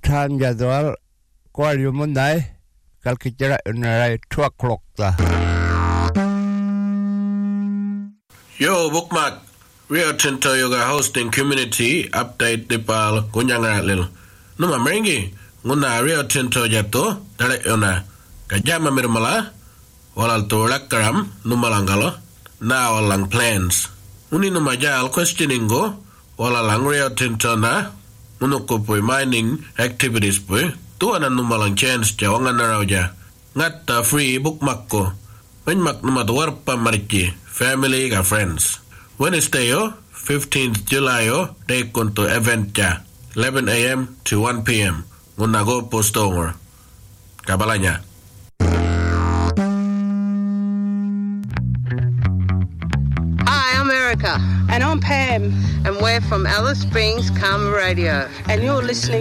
Time jadwal ko yumunday kalkitira unaray 2 o'clock ta. Yo, bookmark. Rio Tinto Yoga hosting community update dipal kunyanga lil. Numa merengi nguna Rio Tinto jato dale una kajama mirmala walal tolak karam numalangalo na walang plans. Uni numa jal questioning go walalang Rio Tinto na unuko po mining activities po tuwa na numalang chance jawangan na raw ja ngatta free bookmark ko penmak numadwar pa mariki family ka friends Wednesday 15th July day kunto event ja 11 a.m. to 1 p.m. ngunago postongor kabalanya. And I'm Pam. And we're from Alice Springs Karma Radio. And you're listening